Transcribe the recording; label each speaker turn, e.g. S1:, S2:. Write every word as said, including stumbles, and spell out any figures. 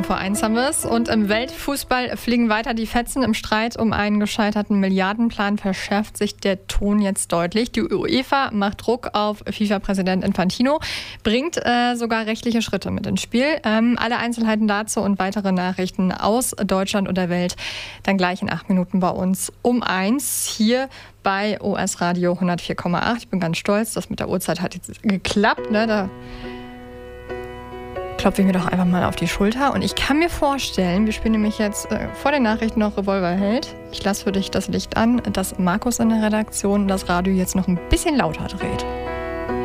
S1: vor eins haben wir es. Und im Weltfußball fliegen weiter die Fetzen. Im Streit um einen gescheiterten Milliardenplan verschärft sich der Ton jetzt deutlich. Die UEFA macht Druck auf FIFA-Präsident Infantino, bringt äh, sogar rechtliche Schritte mit ins Spiel. Ähm, alle Einzelheiten dazu und weitere Nachrichten aus Deutschland und der Welt dann gleich in acht Minuten bei uns um eins hier bei O S Radio hundertvier Komma acht. Ich bin ganz stolz, das mit der Uhrzeit hat jetzt geklappt. Ne? Da klopfe ich mir doch einfach mal auf die Schulter. Und ich kann mir vorstellen, wir spielen nämlich jetzt äh, vor den Nachrichten noch Revolverheld. Ich lasse für dich das Licht an, dass Markus in der Redaktion das Radio jetzt noch ein bisschen lauter dreht.